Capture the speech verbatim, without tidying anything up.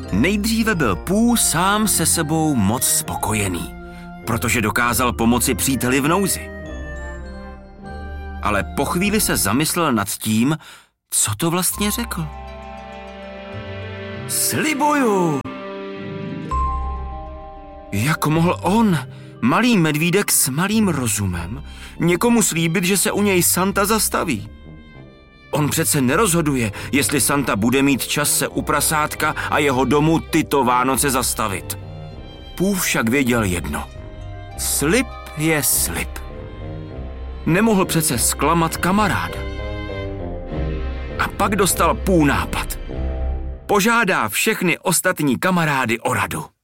Nejdříve byl Pooh sám se sebou moc spokojený, protože dokázal pomoci příteli v nouzi. Ale po chvíli se zamyslel nad tím, co to vlastně řekl. Slibuju! Jak mohl on, malý medvídek s malým rozumem, někomu slíbit, že se u něj Santa zastaví? On přece nerozhoduje, jestli Santa bude mít čas se u prasátka a jeho domu tyto Vánoce zastavit. Pooh však věděl jedno. Slib je slib. Nemohl přece zklamat kamaráda. A pak dostal Pooh nápad. Požádá všechny ostatní kamarády o radu.